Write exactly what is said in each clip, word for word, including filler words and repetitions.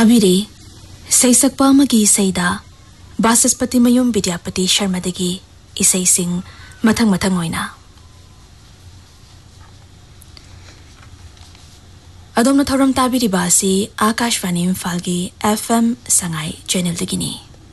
ताबिरे सैसक्पा अमगी सैदा बासस्पति मयुम विद्यापति शर्मादगी इसै सिंह मथंग मथंग ओइना अदोमना थौरम ताबिरिबा असि Akashvani इम्फालगी FM Sangai channel दगिनी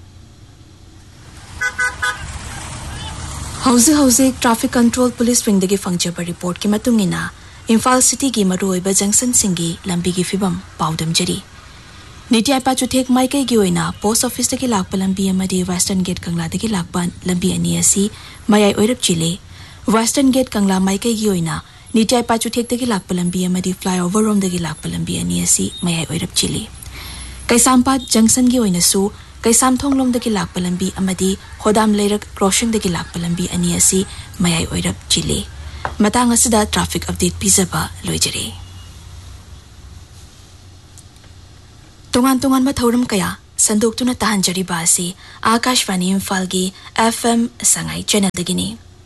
हौजे हौजे traffic control police wing दगी फंगजब report की मतुंगिना इम्फाल सिटी की मरुओइबा जंक्शन सिंगी लंबी की फिबम पाउदम जरी नीति आइपा चुथेक माइकई की ओइना पोस्ट ऑफिस दगी लाकपा लंबी अमदी वेस्टर्न गेट कंगला दगी लाकपा लंबी अनि असि मयाई ओइरब चिले वेस्टर्न गेट कंगला माइकई की ओइना नीति आइपा चुथेक दगी लाकपा लंबी अमदी फ्लाईओवर रोम दगी लाकपा लंबी अनि असि मयाई ओइरब चिले कैसामपात जंक्शन की ओइनासु कैसामथोंग लोम दगी लाकपा लंबी अमदी होदाम लेरक क्रॉसिंग दगी लाकपा लंबी अनि असि मयाई ओइरब चिले मतंग असदा ट्रैफिक अपडेट पिजबा लोइजरे तोंगान तोंगान मा थौरम कया संदोक्तुना तहंजरिबा असि आकाशवाणी इम्फालगी एफएम संगाई चैनल दगिनी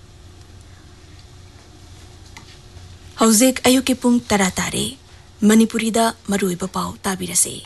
हौजेक अयुकी पुंग तरा तारे मणिपुरीदा मरुइबा पाउ ताबिरसे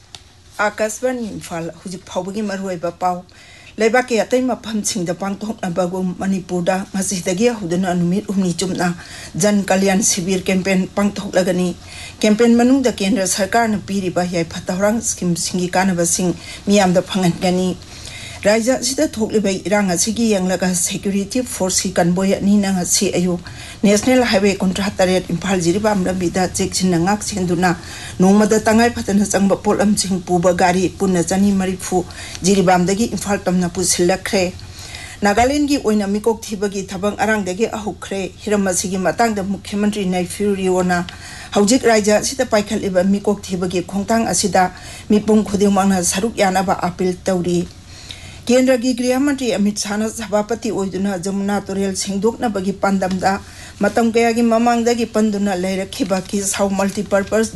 आकाशवाणी इम्फाल हुजि फाउबगी मरुइबा पाउ लेबाके अतै मफमसिंग द पांगथोकनाबगु मणिपुरदा मसिदगी हुदना नुमित उमनि चुमना जन कल्याण शिविर कैंपेन पांगथोकलगनी कैंपेन मनुंग द केंद्र सरकार न पीरिबा याय फतहरंग स्कीम सिंगी कानबसिंग मियाम द फंगनगनी राज्य सिदा थोकलिबा इरांग असिगी यंगलगा सिक्योरिटी फोर्स की कन्वॉय नि नंग असि अयु नेशनल हाईवे कुंट्राहतरेट इम्फाल जिरिबाम लंबिदा चेकसिन नंगाक सिंदुना नोंगमदा तंगाई फतन संग पोलम सिंग पुबा गाड़ी पुन्ना चनी मरिफु जिरिबामदगी इम्फाल तमना पुसिलखरे नागालैंड की ओइना मिकोक थिबगी थबंग अरांगदगी अहुखरे हिरम असिगी मतंग द मुख्यमंत्री नाइफिउ रिओना हौजिक राज्य सिदा पाइखलिबा मिकोक थिबगी खोंतांग असिदा मिपुंग खुदिमंगना सरुक यानाबा अपील तौरी केंद्र की गृह मंत्री अमित शाह सभापति ओइदुना जमुना तुरेल सिंगदोकनाबगी पांदमदा मतम कयागी ममांगदगी पंदुना लेरखिबा की साउ मल्टीपर्पज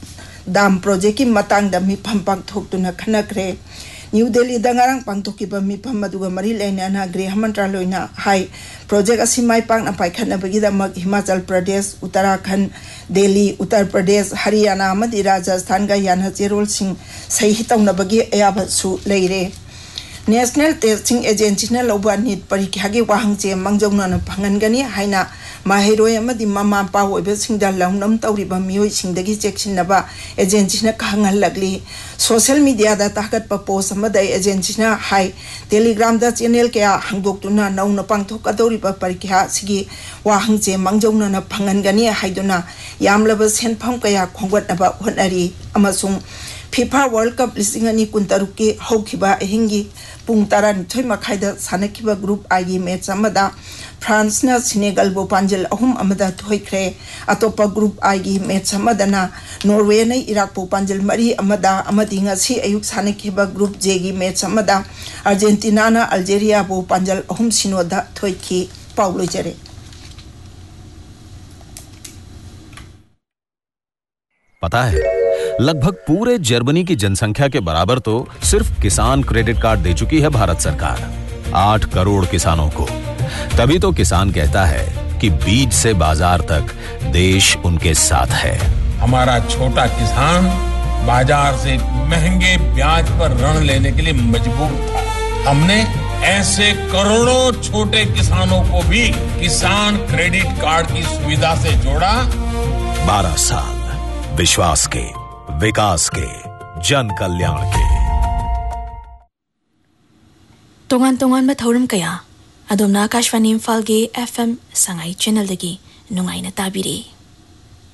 डाम प्रोजेक्ट की मतंगदा मिफम पांगथोकतुना खनखरे न्यू दिल्ली दंगारंग पांगथोकिबा मिफम मदुगा मरी लेनाना गृह मंत्रालयना हाई प्रोजेक्ट असि माइ पांगना पाइखनबगीदमक हिमाचल प्रदेश उत्तराखंड दिल्ली उत्तर प्रदेश हरियाणा अमदि राजस्थान गा याना चेरोल सिंह सही तौनबगी अयाबसु लेरे नेशनल टेस्टिंग एजेंसी ने लौबा नीट परीक्षा की वाहंगचे मंगजौना फंगनगनी हाइना माहेरोय अमदि ममा पाओइबे सिंगदा लौनम तौरिबा मियोय सिंगदगी चेक्सिनबा एजेंसी ने खंगहलगली सोशल मीडिया दा तागत पोस्ट अमदा एजेंसी ने हाई टेलीग्राम दा चैनल क्या हंगदोक्तुना नौना पांगथोकदौरिबा परीक्षा सिगी वाहंगचे मंगजौना फंगनगनी हाइदुना यामलबा सेनफम कया खोंगवतनबा होनरी अमसुंग फीफा वर्ल्ड कप लिसिंग अनि कुंतरुक के हौखिबा अहिंगी पुंग तारा निथोय मखाइदा सानखिबा ग्रुप आई की मैच अमदा फ्रांस न सेनेगल बो पांजल अहुम अमदा थोइख्रे अतोपा ग्रुप आई की मैच अमदना नॉर्वे ने इराक बो पांजल मरी अमदा अमदि ngasi अयुक सानखिबा ग्रुप जे की मैच अमदा अर्जेंटीना न अल्जेरिया बो पांजल अहुम सिनोदा थोइखि पाउलो जरे पता है लगभग पूरे जर्मनी की जनसंख्या के बराबर तो सिर्फ किसान क्रेडिट कार्ड दे चुकी है भारत सरकार आठ करोड़ किसानों को। तभी तो किसान कहता है कि बीज से बाजार तक देश उनके साथ है। हमारा छोटा किसान बाजार से महंगे ब्याज पर ऋण लेने के लिए मजबूर था। हमने ऐसे करोड़ों छोटे किसानों को भी किसान क्रेडिट कार्ड की सुविधा से जोड़ा। बारह साल विश्वास के, विकास के, जन कल्याण के। तोंगान तोंगान मा थौरम कया अदोमना आकाशवाणी इम्फाल गे एफएम संगाई चैनल दगी नुंगाइना ताबिरे।